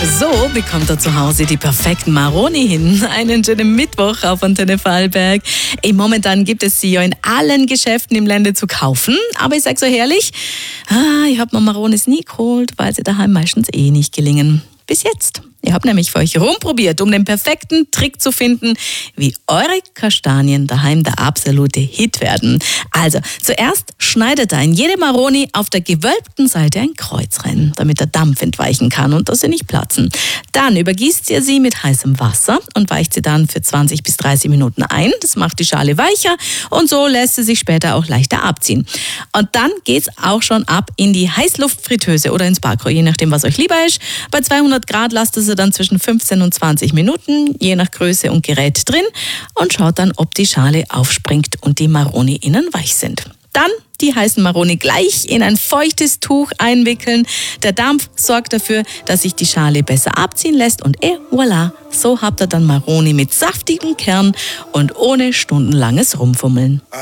So bekommt er zu Hause die perfekten Maroni hin. Einen schönen Mittwoch auf Antenne Vorarlberg. Momentan gibt es sie ja in allen Geschäften im Lande zu kaufen. Aber ich sage so herrlich, ich habe mir Maronis nie geholt, weil sie daheim meistens nicht gelingen. Bis jetzt. Ich habe nämlich für euch rumprobiert, um den perfekten Trick zu finden, wie eure Kastanien daheim der absolute Hit werden. Also, zuerst schneidet ihr in jede Maroni auf der gewölbten Seite ein Kreuz rein, damit der Dampf entweichen kann und dass sie nicht platzen. Dann übergießt ihr sie mit heißem Wasser und weicht sie dann für 20 bis 30 Minuten ein. Das macht die Schale weicher und so lässt sie sich später auch leichter abziehen. Und dann geht's auch schon ab in die Heißluftfritteuse oder ins Backrohr, je nachdem, was euch lieber ist. Bei 200 Grad lasst ihr sie dann zwischen 15 und 20 Minuten, je nach Größe und Gerät drin und schaut dann, ob die Schale aufspringt und die Maroni innen weich sind. Dann die heißen Maroni gleich in ein feuchtes Tuch einwickeln. Der Dampf sorgt dafür, dass sich die Schale besser abziehen lässt und voilà, so habt ihr dann Maroni mit saftigem Kern und ohne stundenlanges Rumfummeln.